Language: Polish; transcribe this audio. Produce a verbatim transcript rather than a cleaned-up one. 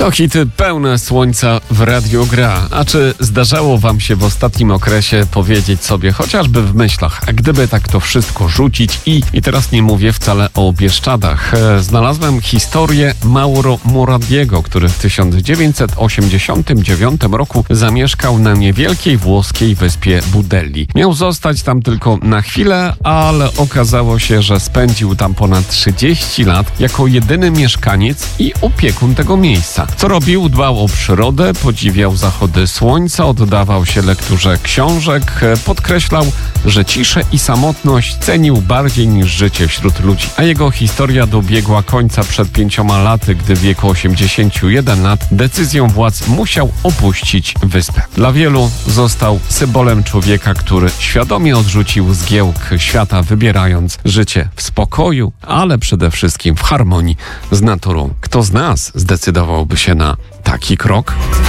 To hity pełne słońca w Radiu Gra. A czy zdarzało wam się w ostatnim okresie powiedzieć sobie, chociażby w myślach, a gdyby tak to wszystko rzucić i, i teraz nie mówię wcale o Bieszczadach. E, znalazłem historię Mauro Moradiego, który w tysiąc dziewięćset osiemdziesiątym dziewiątym roku zamieszkał na niewielkiej włoskiej wyspie Budelli. Miał zostać tam tylko na chwilę, ale okazało się, że spędził tam ponad trzydzieści lat jako jedyny mieszkaniec i opiekun tego miejsca. Co robił? Dbał o przyrodę, podziwiał zachody słońca, oddawał się lekturze książek, podkreślał, że ciszę i samotność cenił bardziej niż życie wśród ludzi. A jego historia dobiegła końca przed pięcioma laty, gdy w wieku osiemdziesięciu jeden lat decyzją władz musiał opuścić wyspę. Dla wielu został symbolem człowieka, który świadomie odrzucił zgiełk świata, wybierając życie w spokoju, ale przede wszystkim w harmonii z naturą. Kto z nas zdecydowałby się na taki krok?